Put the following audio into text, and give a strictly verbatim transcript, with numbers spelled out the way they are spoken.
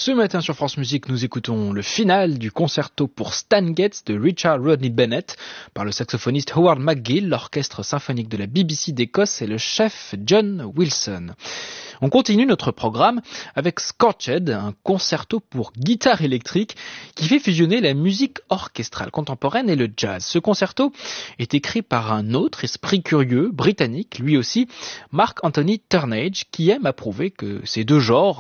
Ce matin sur France Musique, nous écoutons le final du concerto pour Stan Getz de Richard Rodney Bennett par le saxophoniste Howard McGill, l'orchestre symphonique de la B B C d'Écosse et le chef John Wilson. On continue notre programme avec Scorched, un concerto pour guitare électrique qui fait fusionner la musique orchestrale contemporaine et le jazz. Ce concerto est écrit par un autre esprit curieux, britannique, lui aussi, Mark Anthony Turnage, qui aime à prouver que ces deux genres